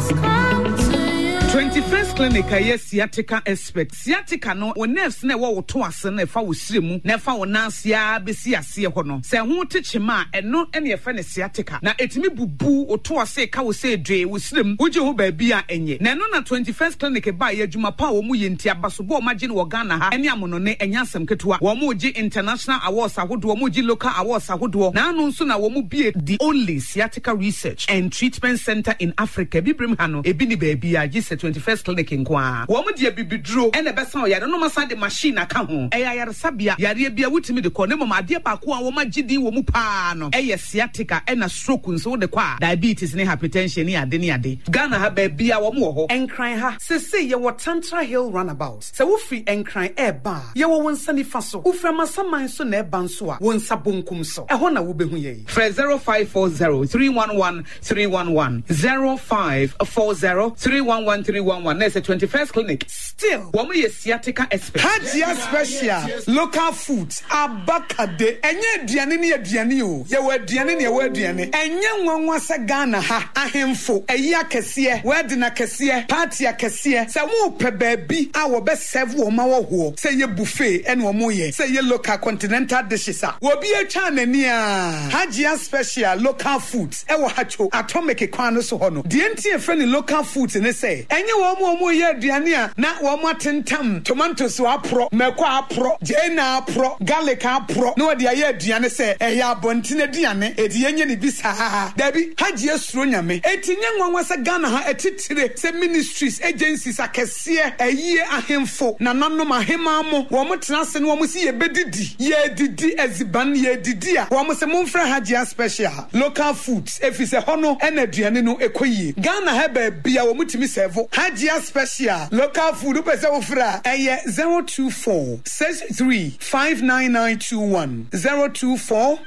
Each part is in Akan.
21st Clinic yes sciatica expert sciatica no wo nerves na wo to ase na fa wo siremu na fa wo nansia besi ase ho no se ho techema eno ene ye fa ne sciatica na etimi bubu wo to ase ka wo se dwe wo siremu woje ho ba bia enye na no na 21st Clinic ba ye adwuma pa wo mu ye ntia baso bo magine wo Ghana ha ene amono ne enya asem ketewa wo mu gi international awards ahodo wo mu gi local awards ahodo na anu nso na wo mu bie the only sciatica research and treatment center in Africa bibrim ha no ebi ni ba bia gi 21st Clinic nkwa wo mu dia bibidro ene besa o yare no masa de machine aka ho yare sabia yare bia wutimi de ko ne mama ade pa ko a wo magidi wo mu pa no sciatica ena stroke nso de kwa diabetes ne hypertension ne ade Ghana ha ba bia wo mu ho enkran ha sese ye wo Tantra Hill runabout se wo fi enkran eba ye wo wonsani fa so wo fra masaman so na eba nso a won sabonkum so ho na wo behu ye 0540311311 0540311311 There's a 21st Clinic. Still, woman is sciatica expert. Hajia special local foods. Abakade. Enye diane ni diane o. Ye we diane. Enye nwanwa se Ghana ha. Ahemfo. Eya kesiye. Wedding kesiye. Party kesiye. Se wo pe baabi a wo be serve wo ma wo ho. Se ye buffet en wo mo ye. Se ye local continental dishes a. Wo bi etwa nani a. Hajia special local foods. E wo hacho atomic kwan no so ho no. Die ntie e friend local foods ne say. Enye wo mo ye aduane a na wo matentam tomatoes apro meko apro jena apro garlic apro no de aye aduane se ehye abontine aduane edi yenye ne bisa dabi haji esuro nyame etinye nwanwa se Ghana ha etitire se ministries agencies akese eyie ahemfo na nanom ahema mo wo motena se no wo si ye bedidi ye didi eziban ye didi a wo se momfra haji special local foods efise hono ena aduane no ekoyie Ghana ha ba bia wo mutimi serve haji special local food pese wo fra eye 024 635991 024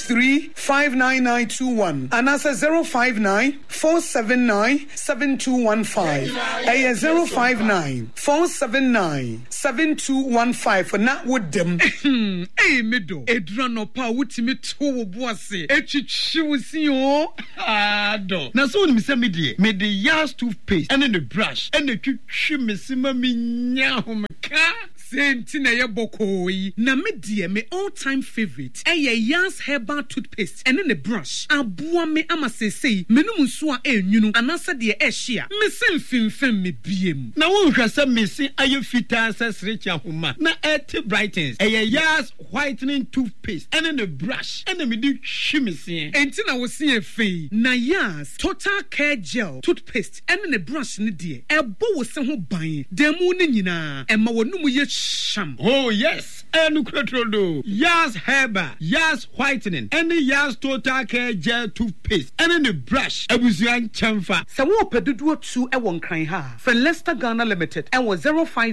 635991 and as 059 479 7215 eye 059 479 7215 for not with them eh medo edurano pa wutimi to wo boase etwitwiwusi o ado na so ni se medie yas toothpaste and the brush and the twimesima minya homka Sentina ye bokoi na medie me all time favorite Yas herbal toothpaste and then the brush abua me amasese menum nso a enwunu anasa de ehia me semfimfem me biem na won hwasa mesi ayefita asesrecha homa na et brightens Yas whitening toothpaste and then the brush and the medi hwimese entina wo se afei na Yas total care gel toothpaste and then the brush ne de ebo wo se ho ban demu ne nyina ema wonum ye sham. Oh yes, and Crotrodo. Yas Herba, Yas Whitening, and the Yas Total Care Gel Toothpaste, and then the brush. Abuzian Chamfa. Sawo pedudu tu e won kan ha. For Leicester Ghana Limited, and was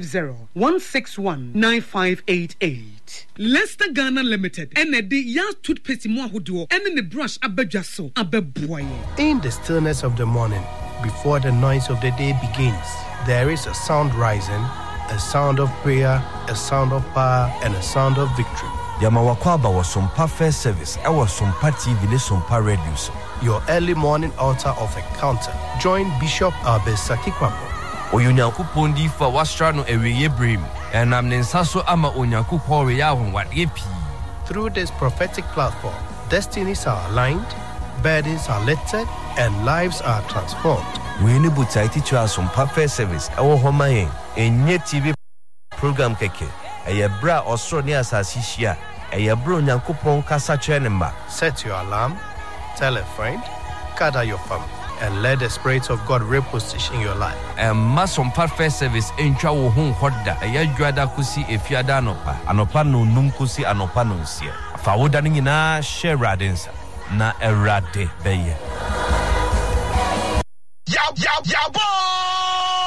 050-161-9588. Leicester Ghana Limited, and the Yas Toothpaste mo ahodo, and then the brush abejaso abeboye. In the stillness of the morning, before the noise of the day begins, there is a sound rising, a sound of prayer, a sound of power, and a sound of victory. Yamawakwaba was Sompa First Service. I was Sompa TV, Sompa Radio. Your early morning altar of encounter. Join Bishop Albesaki Kwambo. Oyunyaku Pondi for Wastrano Eweye Brim, and Amnensaso Ama Onyaku Poria what epi. Through this prophetic platform, destinies are aligned, burdens are lifted, and lives are transformed. We need to teach us Sompa First Service. Our home Enye TV program keke bra Australia asasishia bro nyankopon kasa chenemba. Set your alarm, tell a friend, gather your family, and let the Spirit of God reposition your life. Masom First Service entwa wo hu hoda dwada kusi efiada anopa no num kusi anopa no nsia fa woda ni nyina share radensa na erade beye ya boy.